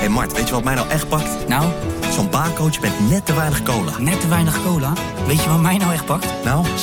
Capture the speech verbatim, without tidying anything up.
Hé Mart, weet je wat mij nou echt pakt? Nou? Zo'n baarcoach met net te weinig cola. Net te weinig cola? Weet je wat mij nou echt pakt? Nou?